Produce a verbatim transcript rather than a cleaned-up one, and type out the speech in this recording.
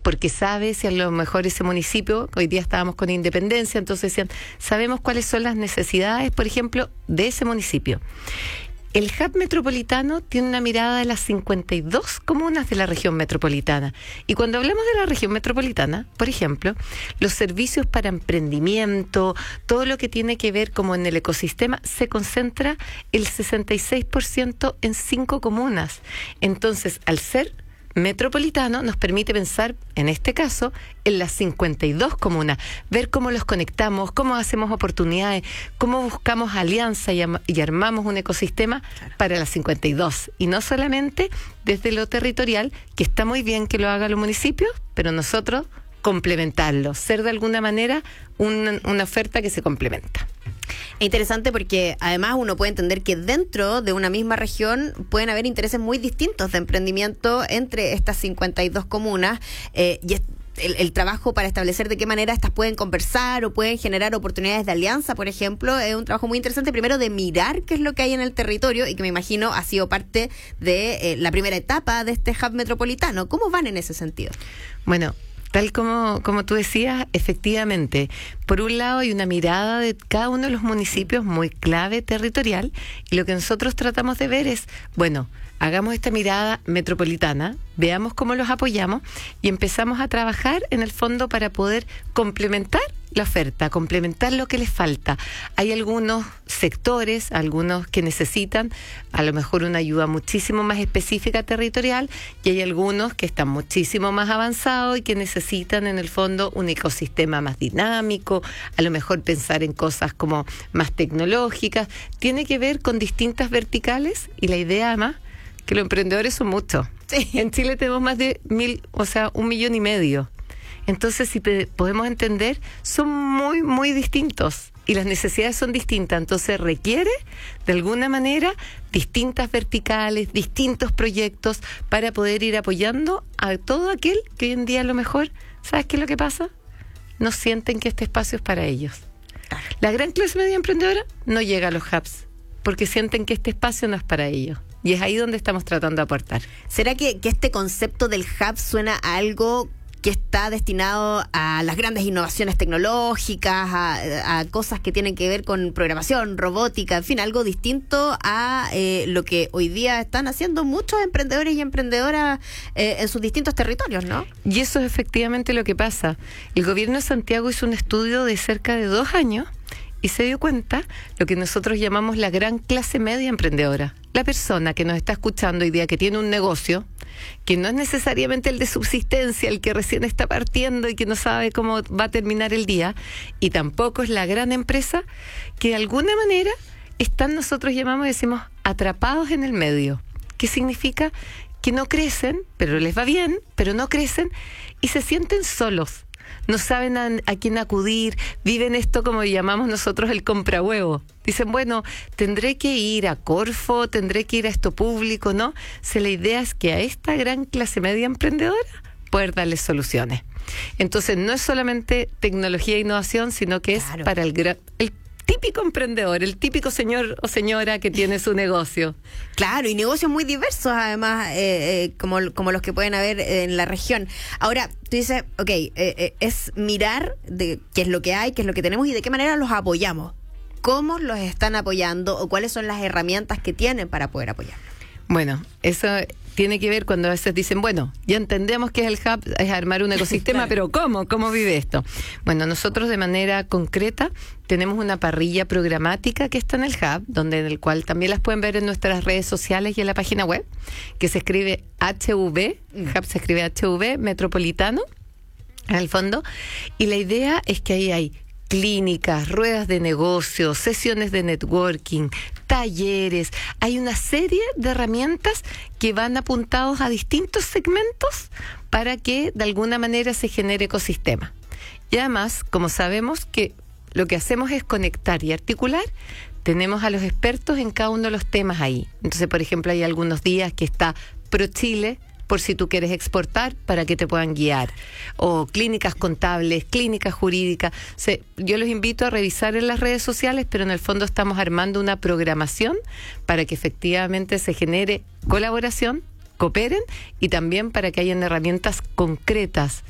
porque sabe si a lo mejor ese municipio, hoy día estábamos con Independencia, entonces decían, sabemos cuáles son las necesidades, por ejemplo, de ese municipio. El hub metropolitano tiene una mirada de las cincuenta y dos comunas de la región metropolitana. Y cuando hablamos de la región metropolitana, por ejemplo, los servicios para emprendimiento, todo lo que tiene que ver como en el ecosistema, se concentra el sesenta y seis por ciento en cinco comunas. Entonces, al ser metropolitano nos permite pensar, en este caso, en las cincuenta y dos comunas, ver cómo los conectamos, cómo hacemos oportunidades, cómo buscamos alianza y, am- y armamos un ecosistema claro. para las cincuenta y dos. Y no solamente desde lo territorial, que está muy bien que lo hagan los municipios, pero nosotros complementarlo, ser de alguna manera un, una oferta que se complementa. Es interesante porque además uno puede entender que dentro de una misma región pueden haber intereses muy distintos de emprendimiento entre estas cincuenta y dos comunas eh, y es el, el trabajo para establecer de qué manera estas pueden conversar o pueden generar oportunidades de alianza, por ejemplo, es un trabajo muy interesante, primero de mirar qué es lo que hay en el territorio y que me imagino ha sido parte de eh, la primera etapa de este hub metropolitano. ¿Cómo van en ese sentido? Bueno, tal como, como tú decías, efectivamente, por un lado hay una mirada de cada uno de los municipios muy clave territorial y lo que nosotros tratamos de ver es, bueno, hagamos esta mirada metropolitana, veamos cómo los apoyamos y empezamos a trabajar en el fondo para poder complementar la oferta, complementar lo que les falta. Hay algunos sectores, algunos que necesitan a lo mejor una ayuda muchísimo más específica territorial y hay algunos que están muchísimo más avanzados y que necesitan en el fondo un ecosistema más dinámico, a lo mejor pensar en cosas como más tecnológicas. Tiene que ver con distintas verticales y la idea además que los emprendedores son muchos. Sí. En Chile tenemos más de mil, o sea, un millón y medio. Entonces, si te, podemos entender, son muy, muy distintos y las necesidades son distintas. Entonces, requiere, de alguna manera, distintas verticales, distintos proyectos para poder ir apoyando a todo aquel que hoy en día a lo mejor, ¿sabes qué es lo que pasa? No sienten que este espacio es para ellos. La gran clase media emprendedora no llega a los hubs porque sienten que este espacio no es para ellos. Y es ahí donde estamos tratando de aportar. ¿Será que, que este concepto del hub suena a algo que está destinado a las grandes innovaciones tecnológicas, a, a cosas que tienen que ver con programación, robótica, en fin, algo distinto a eh, lo que hoy día están haciendo muchos emprendedores y emprendedoras eh, en sus distintos territorios, ¿no? Y eso es efectivamente lo que pasa. El gobierno de Santiago hizo un estudio de cerca de dos años y se dio cuenta lo que nosotros llamamos la gran clase media emprendedora. La persona que nos está escuchando hoy día, que tiene un negocio, que no es necesariamente el de subsistencia, el que recién está partiendo y que no sabe cómo va a terminar el día, y tampoco es la gran empresa, que de alguna manera están, nosotros llamamos y decimos, atrapados en el medio. ¿Qué significa? Que no crecen, pero les va bien, pero no crecen y se sienten solos. No saben a, a quién acudir, viven esto como llamamos nosotros el comprahuevo. Dicen, bueno, tendré que ir a Corfo, tendré que ir a esto público, ¿no? Si la idea es que a esta gran clase media emprendedora poder darles soluciones. Entonces, no es solamente tecnología e innovación, sino que claro. es para el, gra- el típico emprendedor, el típico señor o señora que tiene su negocio. Claro, y negocios muy diversos además, eh, eh, como, como los que pueden haber en la región. Ahora, tú dices, ok, eh, eh, es mirar de qué es lo que hay, qué es lo que tenemos y de qué manera los apoyamos. ¿Cómo los están apoyando o cuáles son las herramientas que tienen para poder apoyar? Bueno, eso tiene que ver cuando a veces dicen, bueno, ya entendemos que es el hub, es armar un ecosistema, claro. Pero ¿cómo? ¿Cómo vive esto? Bueno, nosotros de manera concreta tenemos una parrilla programática que está en el hub, donde en el cual también las pueden ver en nuestras redes sociales y en la página web, que se escribe H V, hub se escribe H V, Metropolitano, en el fondo, y la idea es que ahí hay clínicas, ruedas de negocio, sesiones de networking, talleres. Hay una serie de herramientas que van apuntados a distintos segmentos para que de alguna manera se genere ecosistema. Y además, como sabemos que lo que hacemos es conectar y articular, tenemos a los expertos en cada uno de los temas ahí. Entonces, por ejemplo, hay algunos días que está ProChile, por si tú quieres exportar, para que te puedan guiar. O clínicas contables, clínicas jurídicas. O sea, yo los invito a revisar en las redes sociales, pero en el fondo estamos armando una programación para que efectivamente se genere colaboración, cooperen y también para que hayan herramientas concretas